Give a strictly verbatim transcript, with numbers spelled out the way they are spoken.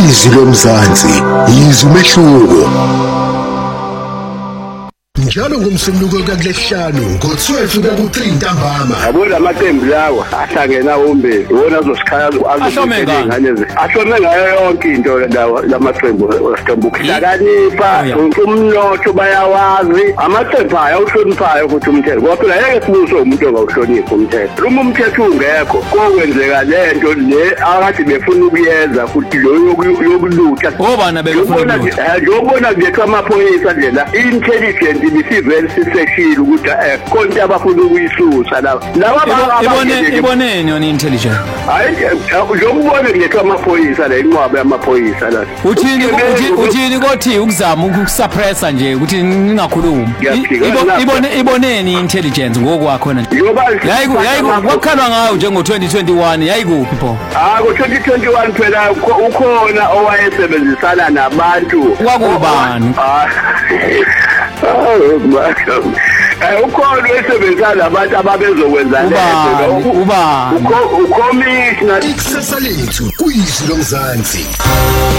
Izwi lomzansi, izwi umehluko. Njalo ngomsombuluko kakuhlanu ngo-twelve kuya ku-three ntambama. Yabona amaqembu lawa ahlangena umbe wona azosikhaya azongane ahlome ngayo yonke into lawa lamaqembu asiqembu kuhlakanipha umnotho bayawazi amaqembu ayawuhloniphayo ukuthi umthetho ngoba phela yeke sibuso umuntu ongawuhloniphi umthetho uma umthetho ungekho kokwenzeka lento le akathi befuna ukuyenza futhi lo yokulutha obana befuna ukubona ngiyobona nje amaphoyisa nje la intelligent ibisivele siseshila ukuthi konke abafuna ukuyisusa la laba ibone iboneni yona intelligent hayi ngiyobona nje amaphoyisa la inqwaba yamaphoyisa la uthini uthini kothi ukuzama ukusuppressa nje ukuthi ningakhulumi ibone iboneni intelligence ngokwakho na yayi yayi wakhalwa ngayo njengo twenty twenty-one yayi kuphi pho ah ngo twenty twenty-one phela ukhona owayesebenzisana nabantu kwakubani Eh ukhona esebenzana nabantu ababezokwenza lento ubani ukhomishna Ikusasa lethu kuyizwi lomzansi.